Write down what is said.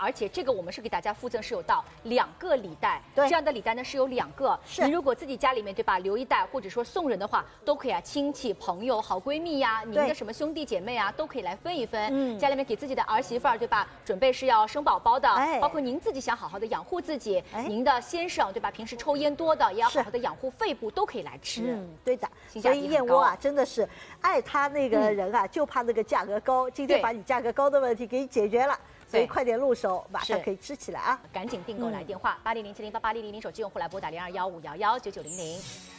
而且这个我们是给大家附赠是有到2个礼袋， 对， 这样的礼袋呢是有2个。 是， 你如果自己家里面对吧留一袋，或者说送人的话，都可以啊，亲戚、朋友、好闺蜜呀，您的什么兄弟姐妹啊，都可以来分一分。家里面给自己的儿媳妇儿对吧，准备是要生宝宝的，包括您自己想好好的养护自己，您的先生对吧，平时抽烟多的也要好好的养护肺部，都可以来吃。 对的。所以燕窝啊，真的是爱它那个人啊，就怕那个价格高。今天把你价格高的问题给你解决了。所以快点入手，马上可以吃起来啊！ 赶紧订购来电话：8007088000，手机用户来拨打0215119900。